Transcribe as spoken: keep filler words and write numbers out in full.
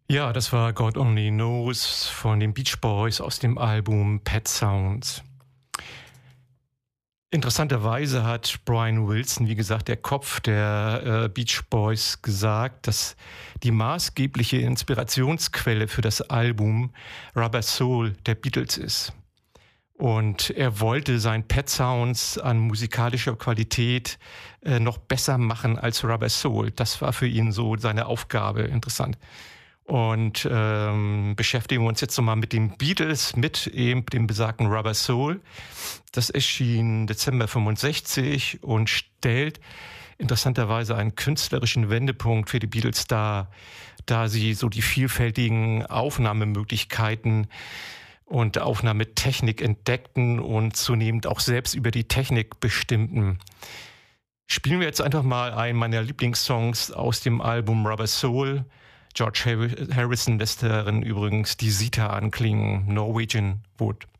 Ja, das war God Only Knows von den Beach Boys aus dem Album Pet Sounds. Interessanterweise hat Brian Wilson, wie gesagt, der Kopf der äh, Beach Boys, gesagt, dass die maßgebliche Inspirationsquelle für das Album Rubber Soul der Beatles ist. Und er wollte sein Pet Sounds an musikalischer Qualität äh, noch besser machen als Rubber Soul. Das war für ihn so seine Aufgabe. Interessant. Und ähm, beschäftigen wir uns jetzt nochmal mit den Beatles, mit eben dem besagten Rubber Soul. Das erschien Dezember fünfundsechzig und stellt interessanterweise einen künstlerischen Wendepunkt für die Beatles dar, da sie so die vielfältigen Aufnahmemöglichkeiten und Aufnahmetechnik entdeckten und zunehmend auch selbst über die Technik bestimmten. Spielen wir jetzt einfach mal einen meiner Lieblingssongs aus dem Album Rubber Soul. George Harrison lässt darin übrigens die Sita anklingen, Norwegian Wood.